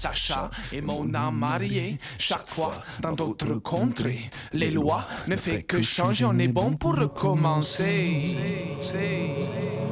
Sacha et mon âme mariée. Chaque fois dans d'autres contrées, les lois ne fait que changer. On est bon pour recommencer.